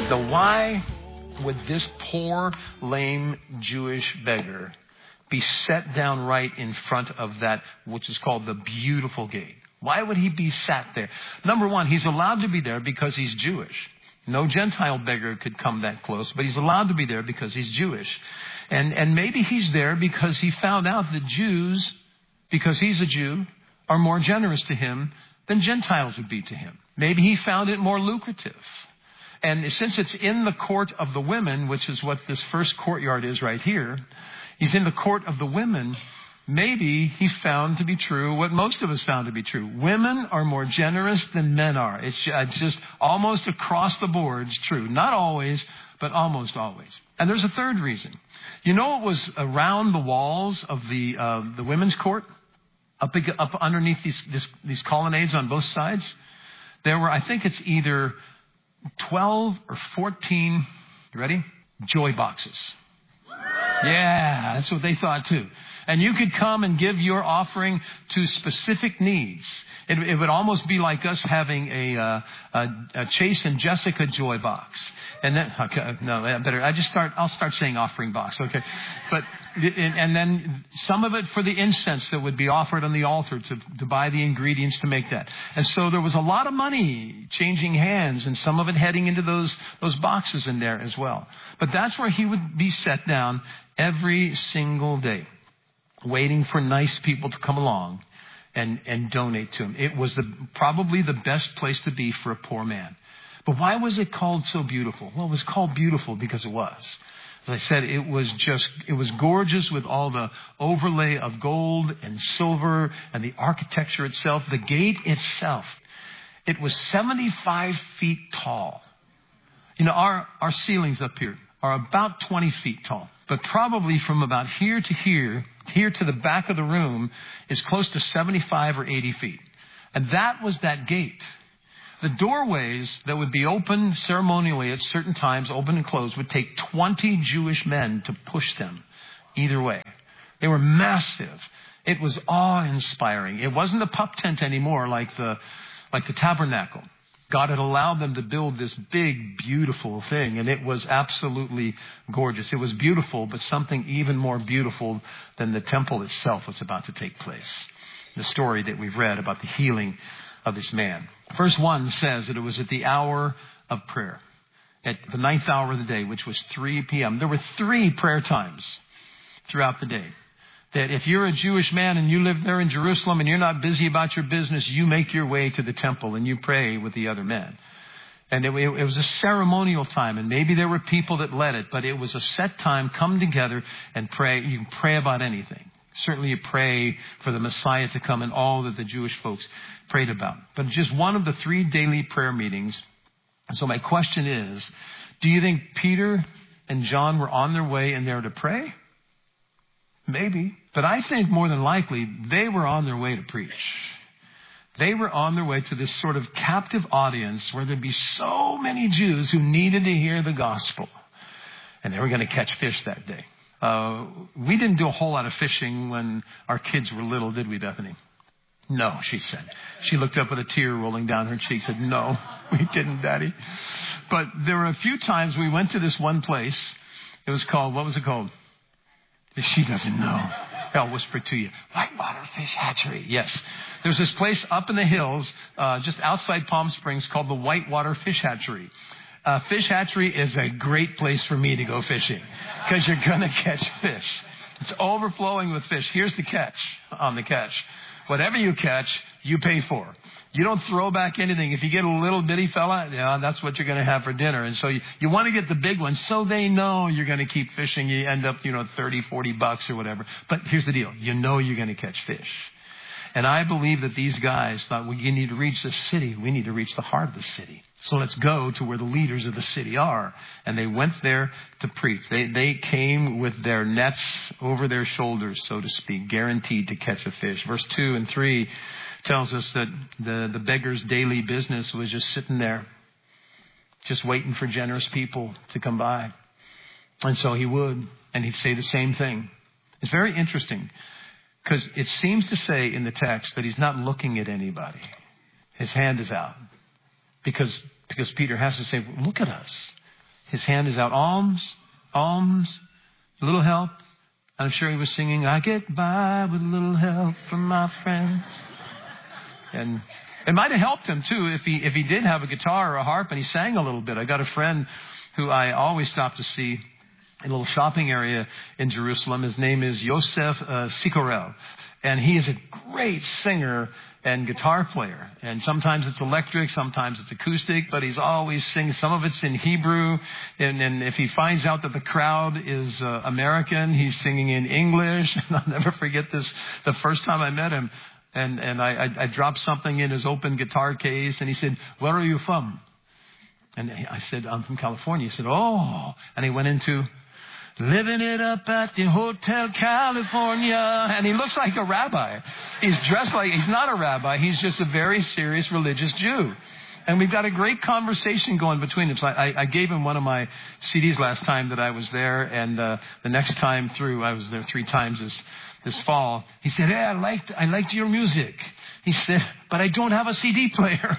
So why would this poor, lame Jewish beggar be set down right in front of that, which is called the Beautiful Gate? Why would he be sat there? Number one, he's allowed to be there because he's Jewish. No Gentile beggar could come that close, but he's allowed to be there because he's Jewish. And maybe he's there because he found out that Jews, because he's a Jew, are more generous to him than Gentiles would be to him. Maybe he found it more lucrative. And since it's in the court of the women, which is what this first courtyard is right here, he's in the court of the women. Maybe he found to be true what most of us found to be true. Women are more generous than men are. It's just almost across the board it's true. Not always, but almost always. And there's a third reason. You know what was around the walls of the women's court? Up underneath these colonnades on both sides? There were, I think it's either 12 or 14, you ready? Joy boxes. Yeah, that's what they thought too. And you could come and give your offering to specific needs. It would almost be like us having a Chase and Jessica joy box. And then, okay, no, better. I'll start saying offering box, okay? But, and then some of it for the incense that would be offered on the altar to buy the ingredients to make that. And so there was a lot of money changing hands and some of it heading into those boxes in there as well. But that's where he would be set down every single day, waiting for nice people to come along and donate to him. It was probably the best place to be for a poor man. But why was it called so beautiful? Well, it was called beautiful because it was. As I said, it was gorgeous with all the overlay of gold and silver and the architecture itself. The gate itself, it was 75 feet tall. You know, our ceilings up here are about 20 feet tall. But probably from about here to the back of the room is close to 75 or 80 feet. And that was that gate. The doorways that would be open ceremonially at certain times, open and closed, would take 20 Jewish men to push them either way. They were massive. It was awe-inspiring. It wasn't a pup tent anymore like the tabernacle. God had allowed them to build this big, beautiful thing, and it was absolutely gorgeous. It was beautiful, but something even more beautiful than the temple itself was about to take place. The story that we've read about the healing of this man. Verse 1 says that it was at the hour of prayer, at the 9th hour of the day, which was 3 p.m. There were 3 prayer times throughout the day. That if you're a Jewish man and you live there in Jerusalem and you're not busy about your business, you make your way to the temple and you pray with the other men. And it was a ceremonial time, and maybe there were people that led it, but it was a set time. Come together and pray. You can pray about anything. Certainly you pray for the Messiah to come and all that the Jewish folks prayed about. But just one of the 3 daily prayer meetings. So my question is, do you think Peter and John were on their way in there to pray? Maybe. But I think more than likely they were on their way to preach. They were on their way to this sort of captive audience where there'd be so many Jews who needed to hear the gospel. And they were going to catch fish that day. We didn't do a whole lot of fishing when our kids were little, did we, Bethany? No, she said. She looked up with a tear rolling down her cheek, said, no, we didn't, Daddy. But there were a few times we went to this one place. It was called, what was it called? She doesn't know. I'll whisper to you. Whitewater Fish Hatchery. Yes. There's this place up in the hills, just outside Palm Springs called the Whitewater Fish Hatchery. Fish hatchery is a great place for me to go fishing because you're going to catch fish. It's overflowing with fish. Here's the catch on the catch. Whatever you catch, you pay for. You don't throw back anything. If you get a little bitty fella, that's what you're going to have for dinner. And so you want to get the big ones so they know you're going to keep fishing. You end up, $30, $40 or whatever. But here's the deal. You know you're going to catch fish. And I believe that these guys thought, well, you need to reach the city. We need to reach the heart of the city. So let's go to where the leaders of the city are. And they went there to preach. They came with their nets over their shoulders, so to speak, guaranteed to catch a fish. Verse 2 and 3 tells us that the beggar's daily business was just sitting there, just waiting for generous people to come by. And so he would, and he'd say the same thing. It's very interesting because it seems to say in the text that he's not looking at anybody. His hand is out. Because Peter has to say, look at us. His hand is out. Alms, alms, a little help. I'm sure he was singing, I get by with a little help from my friends. And it might have helped him too if he did have a guitar or a harp and he sang a little bit. I got a friend who I always stop to see in a little shopping area in Jerusalem. His name is Yosef Sikorel. And he is a great singer and guitar player. And sometimes it's electric, sometimes it's acoustic, but he's always singing. Some of it's in Hebrew. And if he finds out that the crowd is American, he's singing in English. And I'll never forget this, the first time I met him. And I dropped something in his open guitar case, and he said, where are you from? And I said, I'm from California. He said, oh. And he went into living it up at the Hotel California. And he looks like a rabbi. He's dressed like, he's not a rabbi. He's just a very serious religious Jew. And we've got a great conversation going between them. So I gave him one of my CDs last time that I was there. And the next time through, I was there 3 times this fall. He said, yeah, I liked your music. He said, but I don't have a CD player.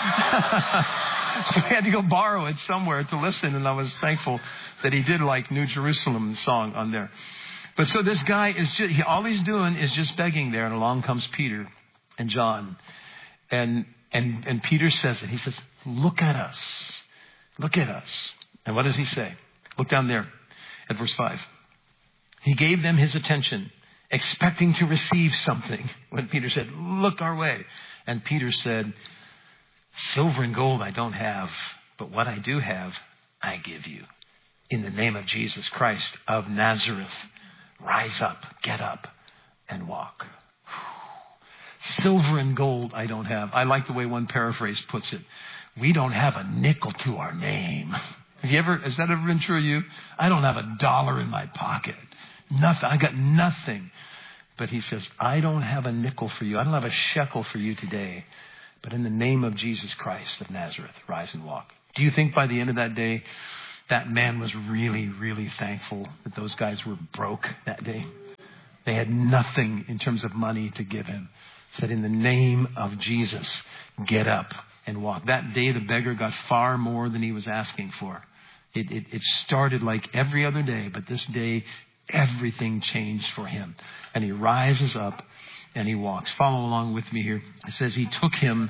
So he had to go borrow it somewhere to listen. And I was thankful that he did like New Jerusalem song on there. But so this guy is just, all he's doing is just begging there. And along comes Peter and John. And Peter says it. He says, look at us. Look at us. And what does he say? Look down there at verse 5. He gave them his attention, expecting to receive something. When Peter said, look our way. And Peter said, silver and gold I don't have, but what I do have, I give you. In the name of Jesus Christ of Nazareth, rise up, get up, and walk. Silver and gold I don't have. I like the way one paraphrase puts it. We don't have a nickel to our name. Has that ever been true of you? I don't have $1 in my pocket. Nothing. I got nothing. But he says, I don't have a nickel for you. I don't have a shekel for you today. But in the name of Jesus Christ of Nazareth, rise and walk. Do you think by the end of that day, that man was really, really thankful that those guys were broke that day? They had nothing in terms of money to give him. Said, in the name of Jesus, get up and walk. That day, the beggar got far more than he was asking for. It started like every other day, but this day, everything changed for him. And he rises up and he walks. Follow along with me here. It says he took him,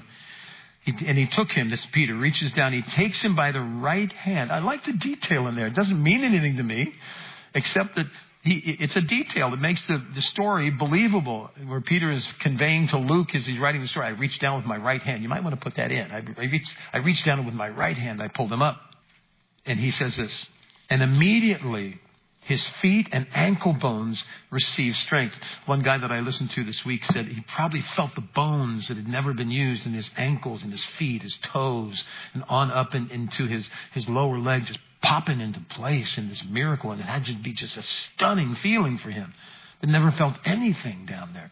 this Peter, reaches down, he takes him by the right hand. I like the detail in there. It doesn't mean anything to me, except that it's a detail that makes the story believable, where Peter is conveying to Luke as he's writing the story. I reached down with my right hand. You might want to put that in. I reached down with my right hand. I pulled him up. And he says this, and immediately his feet and ankle bones received strength. One guy that I listened to this week said he probably felt the bones that had never been used in his ankles and his feet, his toes, and on up and into his lower leg just popping into place in this miracle. And it had to be just a stunning feeling for him. That never felt anything down there.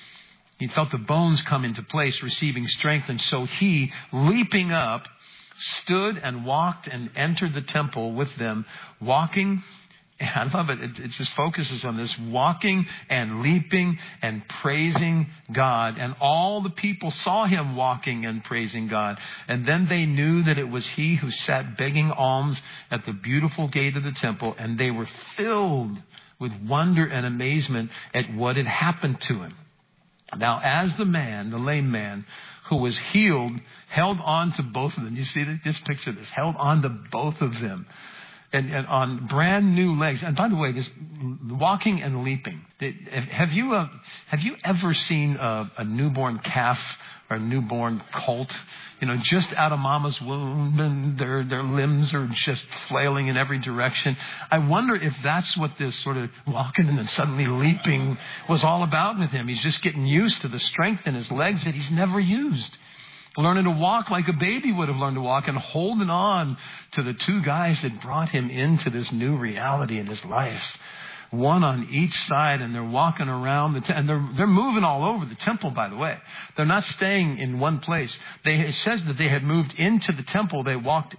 He felt the bones come into place, receiving strength. And so he, leaping up, stood and walked and entered the temple with them, walking. I love it. It just focuses on this, walking and leaping and praising God. And all the people saw him walking and praising God. And then they knew that it was he who sat begging alms at the beautiful gate of the temple. And they were filled with wonder and amazement at what had happened to him. Now, as the man, the lame man, who was healed, held on to both of them. You see this? Just picture this. Held on to both of them. And on brand new legs. And by the way, this walking and leaping. Have you ever seen a newborn calf or a newborn colt? Just out of mama's womb, and their limbs are just flailing in every direction. I wonder if that's what this sort of walking and then suddenly leaping was all about with him. He's just getting used to the strength in his legs that he's never used. Learning to walk like a baby would have learned to walk, and holding on to the 2 guys that brought him into this new reality in his life. One on each side, and they're walking around and they're moving all over the temple, by the way. They're not staying in one place. It says that they had moved into the temple. They walked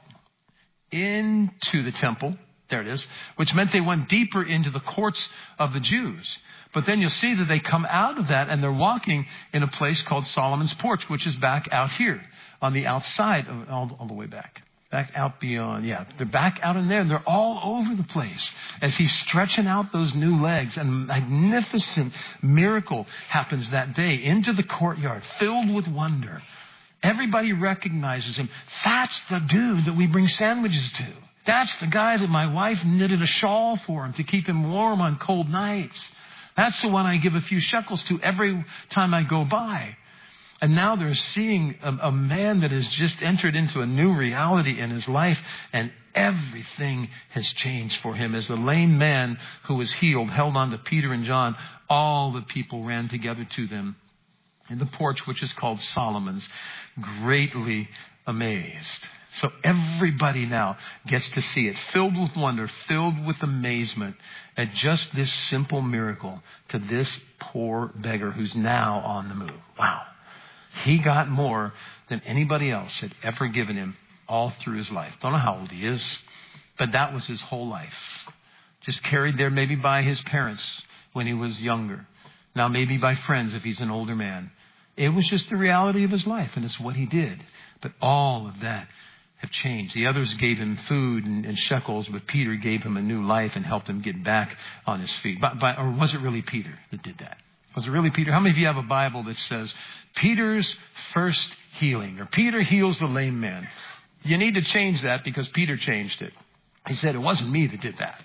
into the temple. There it is. Which meant they went deeper into the courts of the Jews. But then you'll see that they come out of that and they're walking in a place called Solomon's Porch, which is back out here on the outside, all the way back. Back out beyond. Yeah, they're back out in there. They're all over the place as he's stretching out those new legs. And a magnificent miracle happens that day into the courtyard, filled with wonder. Everybody recognizes him. That's the dude that we bring sandwiches to. That's the guy that my wife knitted a shawl for him to keep him warm on cold nights. That's the one I give a few shekels to every time I go by. And now they're seeing a man that has just entered into a new reality in his life, and everything has changed for him. As the lame man who was healed held on to Peter and John, all the people ran together to them in the porch, which is called Solomon's, greatly amazed. So everybody now gets to see it, filled with wonder, filled with amazement at just this simple miracle to this poor beggar who's now on the move. Wow. He got more than anybody else had ever given him all through his life. Don't know how old he is, but that was his whole life. Just carried there maybe by his parents when he was younger. Now maybe by friends if he's an older man. It was just the reality of his life, and it's what he did. But all of that have changed. The others gave him food and shekels, but Peter gave him a new life and helped him get back on his feet. Or was it really Peter that did that? Was it really Peter? How many of you have a Bible that says Peter's first healing, or Peter heals the lame man? You need to change that because Peter changed it. He said, it wasn't me that did that.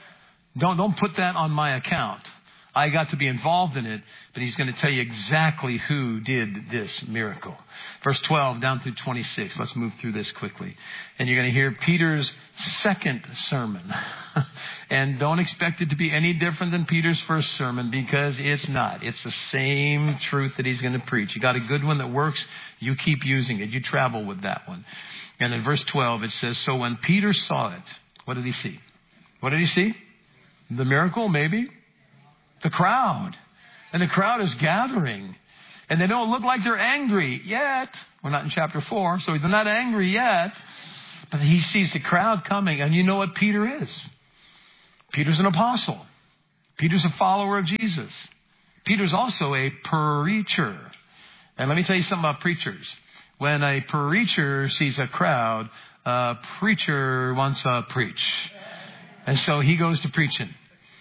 Don't put that on my account. I got to be involved in it, but he's going to tell you exactly who did this miracle. Verse 12 down through 26. Let's move through this quickly. And you're going to hear Peter's second sermon. And don't expect it to be any different than Peter's first sermon, because it's not. It's the same truth that he's going to preach. You got a good one that works, you keep using it. You travel with that one. And in verse 12 it says, so when Peter saw it, what did he see? What did he see? The miracle, maybe? The crowd. And the crowd is gathering. And they don't look like they're angry yet. We're not in chapter 4, so they're not angry yet. But he sees the crowd coming. And you know what Peter is? Peter's an apostle. Peter's a follower of Jesus. Peter's also a preacher. And let me tell you something about preachers. When a preacher sees a crowd, a preacher wants to preach. And so he goes to preaching.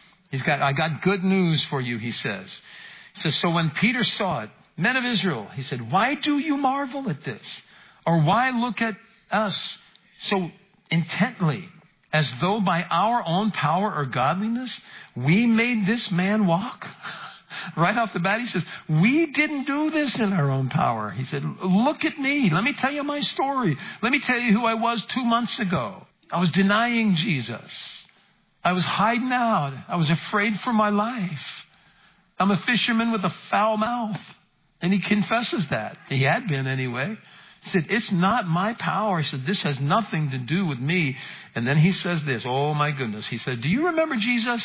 I got good news for you, he says. He says, so when Peter saw it, men of Israel, he said, why do you marvel at this? Or why look at us so intently, as though by our own power or godliness, we made this man walk? Right off the bat, he says, we didn't do this in our own power. He said, look at me. Let me tell you my story. Let me tell you who I was 2 months ago. I was denying Jesus. I was hiding out. I was afraid for my life. I'm a fisherman with a foul mouth. And he confesses that. He had been anyway. He said, it's not my power. He said, this has nothing to do with me. And then he says this. Oh, my goodness. He said, do you remember Jesus?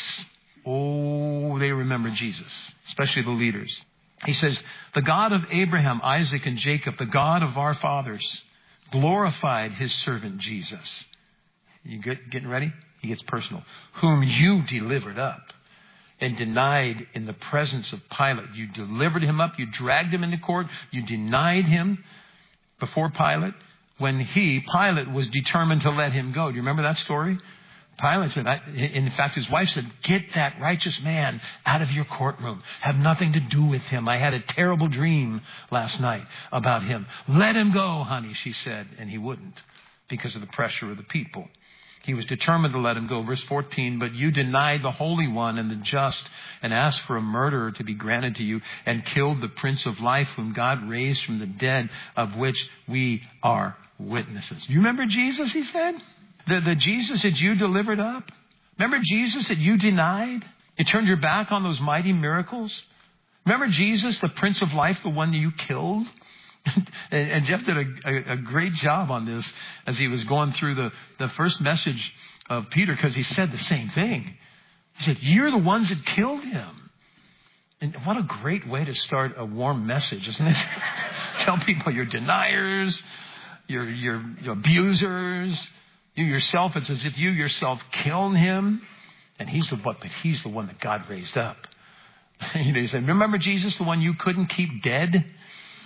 Oh, they remember Jesus, especially the leaders. He says, the God of Abraham, Isaac, and Jacob, the God of our fathers, glorified his servant Jesus. You getting ready? He gets personal. Whom you delivered up and denied in the presence of Pilate. You delivered him up. You dragged him into court. You denied him before Pilate when Pilate was determined to let him go. Do you remember that story? Pilate said, in fact, his wife said, get that righteous man out of your courtroom. Have nothing to do with him. I had a terrible dream last night about him. Let him go, honey, she said. And he wouldn't because of the pressure of the people. He was determined to let him go. Verse 14, but you denied the Holy One and the just and asked for a murderer to be granted to you and killed the Prince of Life whom God raised from the dead, of which we are witnesses. You remember Jesus, he said? The Jesus that you delivered up? Remember Jesus that you denied? You turned your back on those mighty miracles? Remember Jesus, the Prince of Life, the one that you killed? And Jeff did a great job on this as he was going through the first message of Peter, because he said the same thing. He said, you're the ones that killed him. And what a great way to start a warm message, isn't it? Tell people you're deniers, you're abusers, you yourself. It's as if you yourself killed him. And he's the one that God raised up. He said, remember Jesus, the one you couldn't keep dead?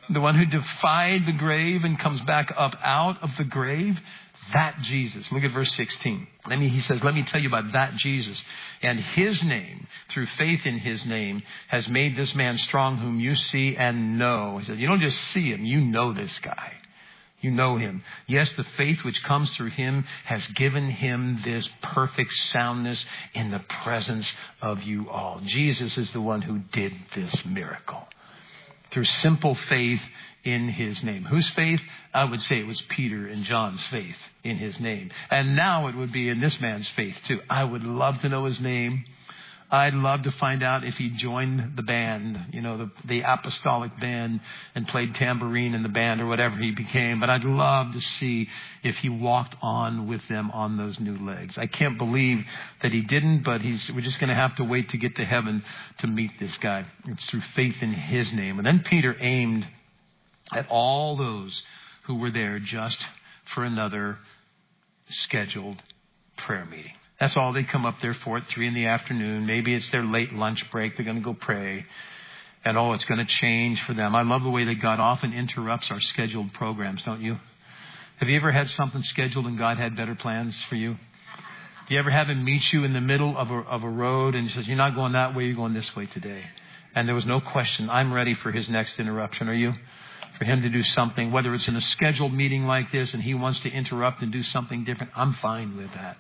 The one who defied the grave and comes back up out of the grave. That Jesus. Look at verse 16. He says, let me tell you about that Jesus. And his name, through faith in his name, has made this man strong whom you see and know. He says, you don't just see him, you know this guy. You know him. Yes, the faith which comes through him has given him this perfect soundness in the presence of you all. Jesus is the one who did this miracle. Through simple faith in his name. Whose faith? I would say it was Peter and John's faith in his name. And now it would be in this man's faith too. I would love to know his name. I'd love to find out if he joined the band, the apostolic band, and played tambourine in the band or whatever he became. But I'd love to see if he walked on with them on those new legs. I can't believe that he didn't, but we're just going to have to wait to get to heaven to meet this guy. It's through faith in his name. And then Peter aimed at all those who were there just for another scheduled prayer meeting. That's all they come up there for at 3 p.m. Maybe it's their late lunch break. They're going to go pray. And it's going to change for them. I love the way that God often interrupts our scheduled programs, don't you? Have you ever had something scheduled and God had better plans for you? Do you ever have him meet you in the middle of a road and he says, you're not going that way, you're going this way today? And there was no question, I'm ready for his next interruption. Are you? For him to do something, whether it's in a scheduled meeting like this and he wants to interrupt and do something different, I'm fine with that.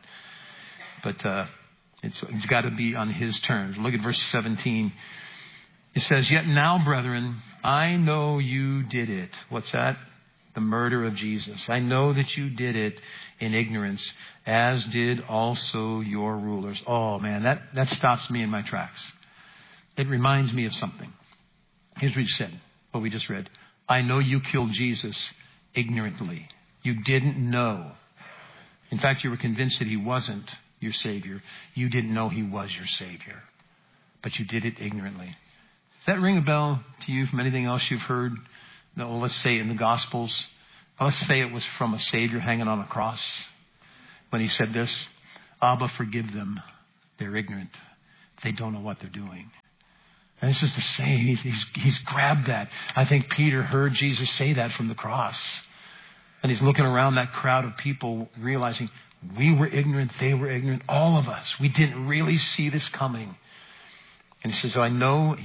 But it's got to be on his terms. Look at verse 17. It says, yet now, brethren, I know you did it. What's that? The murder of Jesus. I know that you did it in ignorance, as did also your rulers. Oh, man, that stops me in my tracks. It reminds me of something. Here's what he said, what we just read. I know you killed Jesus ignorantly. You didn't know. In fact, you were convinced that he wasn't your Savior. You didn't know he was your Savior. But you did it ignorantly. Does that ring a bell to you from anything else you've heard? No, let's say in the Gospels. Let's say it was from a Savior hanging on a cross. When he said this, Abba, forgive them. They're ignorant. They don't know what they're doing. And this is the same. He's grabbed that. I think Peter heard Jesus say that from the cross. And he's looking around that crowd of people realizing we were ignorant, they were ignorant, all of us. We didn't really see this coming. And he says, I know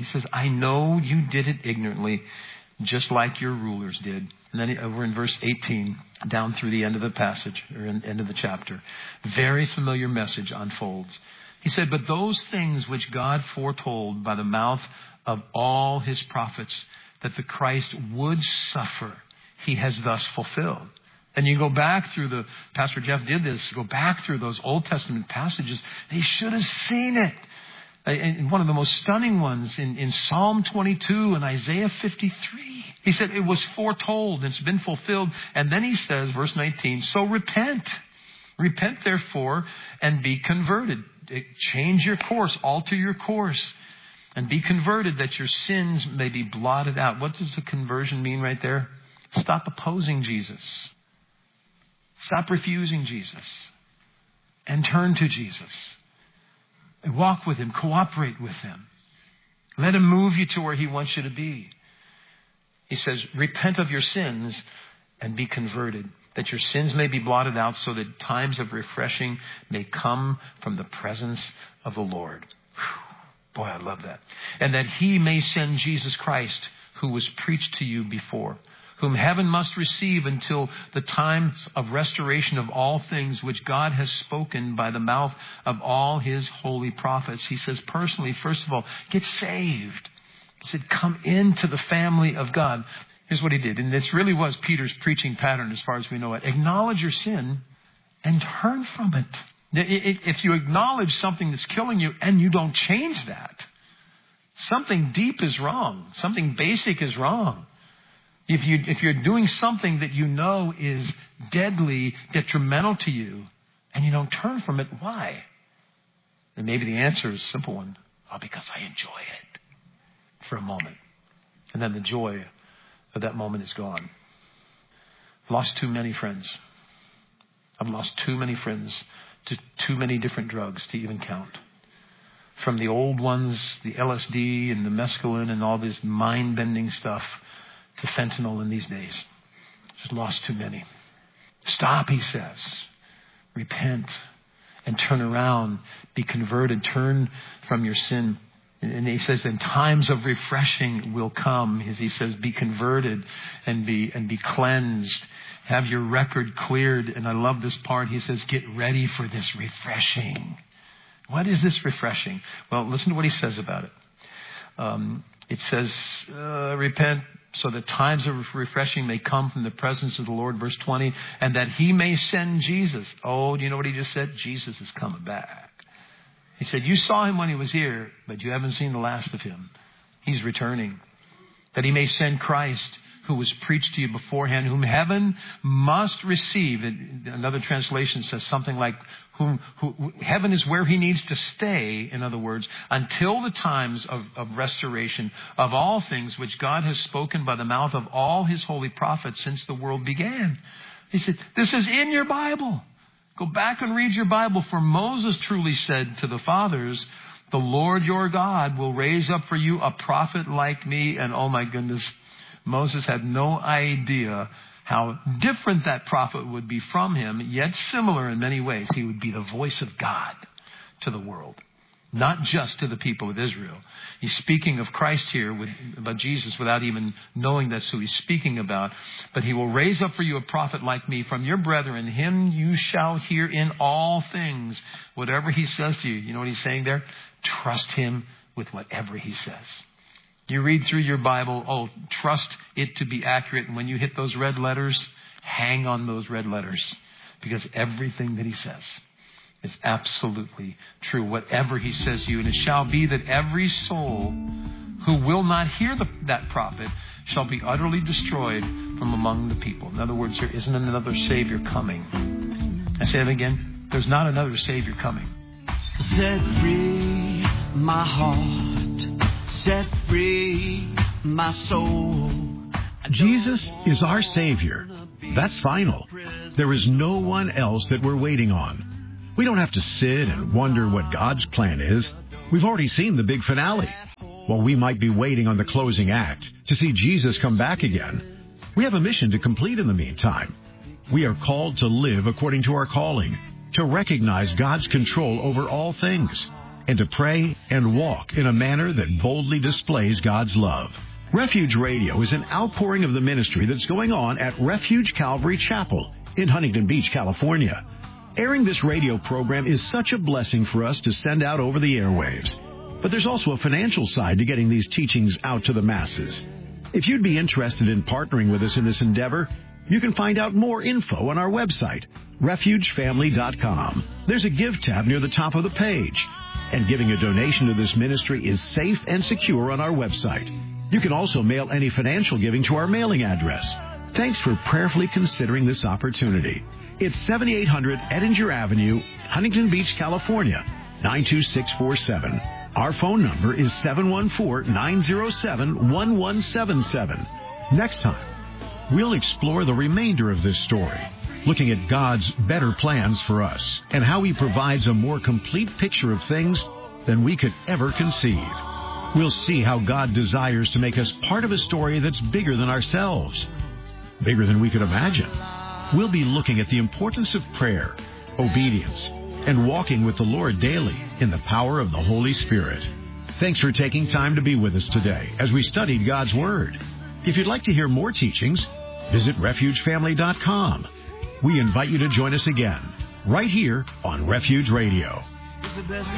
you did it ignorantly, just like your rulers did. And then over in verse 18, down through the end of the passage, or end of the chapter, very familiar message unfolds. He said, but those things which God foretold by the mouth of all his prophets, that the Christ would suffer, he has thus fulfilled. And you go back through Pastor Jeff did this, go back through those Old Testament passages. They should have seen it. And one of the most stunning ones in Psalm 22 and Isaiah 53. He said it was foretold and it's been fulfilled. And then he says, verse 19, so repent. Repent therefore and be converted. Change your course, alter your course. And be converted that your sins may be blotted out. What does the conversion mean right there? Stop opposing Jesus. Stop refusing Jesus. And turn to Jesus. And walk with him. Cooperate with him. Let him move you to where he wants you to be. He says, repent of your sins and be converted, that your sins may be blotted out so that times of refreshing may come from the presence of the Lord. Whew. Boy, I love that. And that he may send Jesus Christ, who was preached to you before, whom heaven must receive until the times of restoration of all things which God has spoken by the mouth of all his holy prophets. He says personally, first of all, get saved. He said, come into the family of God. Here's what he did. And this really was Peter's preaching pattern as far as we know it. Acknowledge your sin and turn from it. If you acknowledge something that's killing you and you don't change that, something deep is wrong. Something basic is wrong. If you're doing something that you know is deadly, detrimental to you, and you don't turn from it, why? And maybe the answer is a simple one. Oh, because I enjoy it for a moment. And then the joy of that moment is gone. I've lost too many friends. I've lost too many friends to too many different drugs to even count. From the old ones, the LSD and the mescaline and all this mind-bending stuff, to fentanyl in these days. Just lost too many. Stop, he says. Repent and turn around. Be converted. Turn from your sin. And he says, then times of refreshing will come. As he says, be converted and be cleansed. Have your record cleared. And I love this part. He says, get ready for this refreshing. What is this refreshing? Well, listen to what he says about it. It says, repent so that times of refreshing may come from the presence of the Lord. Verse 20, and that he may send Jesus. Oh, do you know what he just said? Jesus is coming back. He said, you saw him when he was here, but you haven't seen the last of him. He's returning. That he may send Christ, who was preached to you beforehand, whom heaven must receive. Another translation says something like, heaven is where he needs to stay, in other words, until the times of restoration of all things which God has spoken by the mouth of all his holy prophets since the world began. He said, this is in your Bible. Go back and read your Bible, for Moses truly said to the fathers, the Lord your God will raise up for you a prophet like me. And oh my goodness, Moses had no idea how different that prophet would be from him, yet similar in many ways. He would be the voice of God to the world, not just to the people of Israel. He's speaking of Christ here, about Jesus, without even knowing that's who he's speaking about. But he will raise up for you a prophet like me from your brethren. Him you shall hear in all things. Whatever he says to you. You know what he's saying there? Trust him with whatever he says. You read through your Bible, trust it to be accurate. And when you hit those red letters, hang on those red letters. Because everything that he says is absolutely true. Whatever he says to you. And it shall be that every soul who will not hear that prophet shall be utterly destroyed from among the people. In other words, there isn't another Savior coming. I say it again. There's not another Savior coming. Set free my heart. Set free my soul. Jesus is our Savior. That's final. There is no one else that we're waiting on. We don't have to sit and wonder what God's plan is. We've already seen the big finale. While we might be waiting on the closing act to see Jesus come back again, we have a mission to complete in the meantime. We are called to live according to our calling, to recognize God's control over all things, and to pray and walk in a manner that boldly displays God's love. Refuge Radio is an outpouring of the ministry that's going on at Refuge Calvary Chapel in Huntington Beach, California. Airing this radio program is such a blessing for us to send out over the airwaves. But there's also a financial side to getting these teachings out to the masses. If you'd be interested in partnering with us in this endeavor, you can find out more info on our website, refugefamily.com. There's a Give tab near the top of the page. And giving a donation to this ministry is safe and secure on our website. You can also mail any financial giving to our mailing address. Thanks for prayerfully considering this opportunity. It's 7800 Edinger Avenue, Huntington Beach, California, 92647. Our phone number is 714-907-1177. Next time, we'll explore the remainder of this story, looking at God's better plans for us and how he provides a more complete picture of things than we could ever conceive. We'll see how God desires to make us part of a story that's bigger than ourselves, bigger than we could imagine. We'll be looking at the importance of prayer, obedience, and walking with the Lord daily in the power of the Holy Spirit. Thanks for taking time to be with us today as we studied God's Word. If you'd like to hear more teachings, visit refugefamily.com. We invite you to join us again, right here on Refuge Radio.